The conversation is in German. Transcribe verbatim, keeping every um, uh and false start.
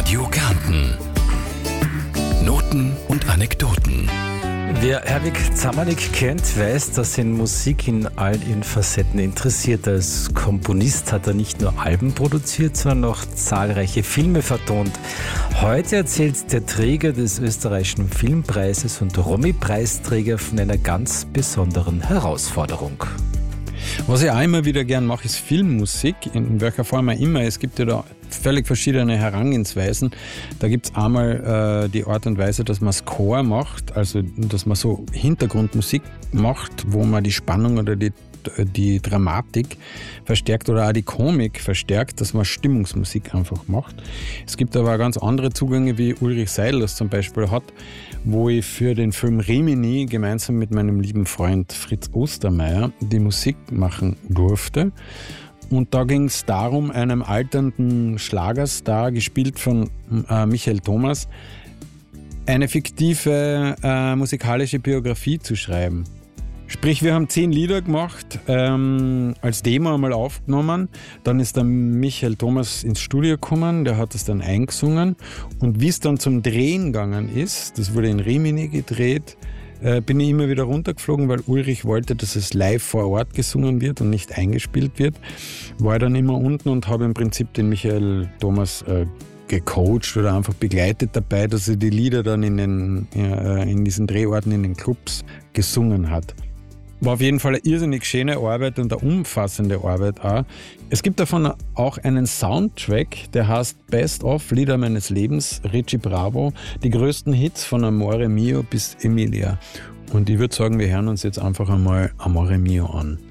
Radio Kärnten. Noten und Anekdoten. Wer Herwig Zamanek kennt, weiß, dass ihn Musik in all ihren Facetten interessiert. Als Komponist hat er nicht nur Alben produziert, sondern auch zahlreiche Filme vertont. Heute erzählt der Träger des österreichischen Filmpreises und Romy-Preisträger von einer ganz besonderen Herausforderung. Was ich auch immer wieder gern mache, ist Filmmusik, in welcher Form auch immer. Es gibt ja da völlig verschiedene Herangehensweisen. Da gibt es einmal äh, die Art und Weise, dass man Score macht, also dass man so Hintergrundmusik macht, wo man die Spannung oder die, die Dramatik verstärkt oder auch die Komik verstärkt, dass man Stimmungsmusik einfach macht. Es gibt aber auch ganz andere Zugänge, wie Ulrich Seidel das zum Beispiel hat, wo ich für den Film Rimini gemeinsam mit meinem lieben Freund Fritz Ostermeier die Musik machen durfte. Und da ging es darum, einem alternden Schlagerstar, gespielt von äh, Michael Thomas, eine fiktive äh, musikalische Biografie zu schreiben. Sprich, wir haben zehn Lieder gemacht, ähm, als Demo einmal aufgenommen. Dann ist der Michael Thomas ins Studio gekommen, der hat es dann eingesungen. Und wie es dann zum Drehen gegangen ist, das wurde in Rimini gedreht, äh, bin ich immer wieder runtergeflogen, weil Ulrich wollte, dass es live vor Ort gesungen wird und nicht eingespielt wird. War ich dann immer unten und habe im Prinzip den Michael Thomas äh, gecoacht oder einfach begleitet dabei, dass er die Lieder dann in, den, äh, in diesen Drehorten, in den Clubs gesungen hat. War auf jeden Fall eine irrsinnig schöne Arbeit und eine umfassende Arbeit auch. Es gibt davon auch einen Soundtrack, der heißt Best of Lieder meines Lebens, Richie Bravo, die größten Hits von Amore Mio bis Emilia. Und ich würde sagen, wir hören uns jetzt einfach einmal Amore Mio an.